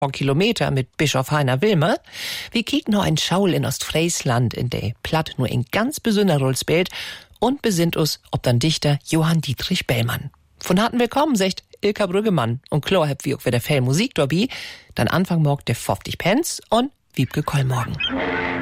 Kilometer mit Bischof Heiner Wilmer. Wir kicken noch ein Schaul in Ostfriesland, in der Platt nur in ganz besonderes Bild und besinnt uns ob dann Dichter Johann Dietrich Bellmann. Von harten Willkommen, sagt Ilka Brüggemann und klar habt wie auch wieder Fell Musik dabei. Dann Anfang morgen der 50 Pence und Wiebke Kollmorgen.